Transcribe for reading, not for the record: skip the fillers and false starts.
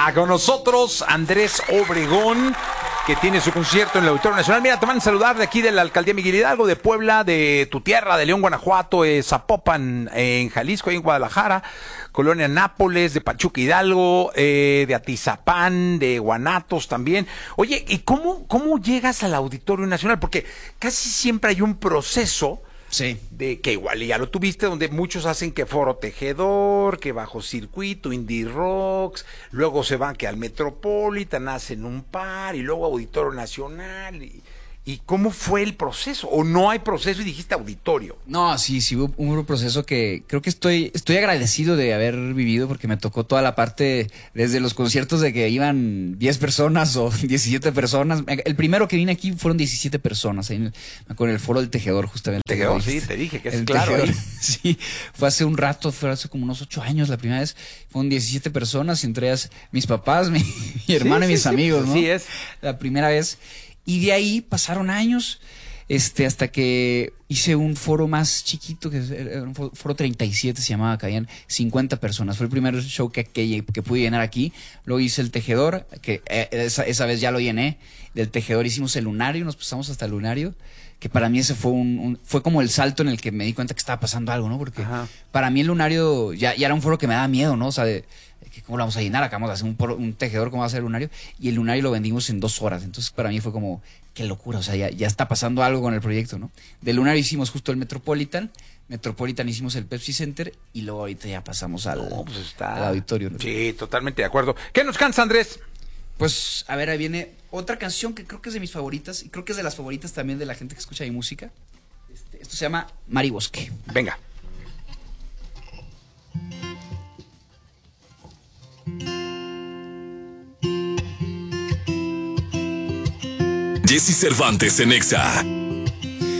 Con nosotros Andrés Obregón, que tiene su concierto en el Auditorio Nacional. Mira, te van a saludar de aquí de la Alcaldía Miguel Hidalgo, de Puebla, de tu tierra, de León, Guanajuato, Zapopan, en Jalisco, ahí en Guadalajara, Colonia Nápoles, de Pachuca Hidalgo, de Atizapán, de Guanatos también. Oye, ¿y cómo llegas al Auditorio Nacional? Porque casi siempre hay un proceso. Sí. De que igual ya lo tuviste, donde muchos hacen que Foro Tejedor, que Bajo Circuito, Indie Rocks, luego se van que al Metropolitan, hacen un par, y luego Auditorio Nacional. ¿Y cómo fue el proceso? ¿O no hay proceso y dijiste auditorio? No, sí, hubo un proceso que creo que estoy agradecido de haber vivido, porque me tocó toda la parte desde los conciertos de que iban 10 personas o 17 personas. El primero que vine aquí fueron 17 personas, ahí con el Foro del Tejedor, justamente. Tejedor, sí, te dije que es el claro. Tejedor, sí, fue hace un rato, fue hace como unos 8 años la primera vez. Fueron 17 personas, entre ellas mis papás, mi hermano y mis amigos, ¿no? Sí, es. La primera vez. Y de ahí pasaron años, hasta que hice un foro más chiquito, que era un foro 37 se llamaba, caían 50 personas. Fue el primer show que pude llenar aquí. Luego hice el Tejedor, que esa vez ya lo llené. Del Tejedor hicimos el Lunario, nos pasamos hasta el Lunario, que para mí ese fue fue como el salto en el que me di cuenta que estaba pasando algo, ¿no? Porque para mí el Lunario ya era un foro que me daba miedo, ¿no? O sea, ¿cómo lo vamos a llenar? Acabamos de hacer un Tejedor, ¿cómo va a ser el Lunario? Y el Lunario lo vendimos en 2 horas. Entonces para mí fue como, qué locura, o sea, ya está pasando algo con el proyecto, ¿no? Del Lunario hicimos justo el Metropolitan hicimos el Pepsi Center, y luego ahorita ya pasamos al auditorio, ¿no? Sí, totalmente de acuerdo. ¿Qué nos cansa, Andrés? Pues, a ver, ahí viene otra canción que creo que es de mis favoritas, y creo que es de las favoritas también de la gente que escucha mi música. Esto se llama Mar y Bosque. Venga. Jesse Cervantes en Exa.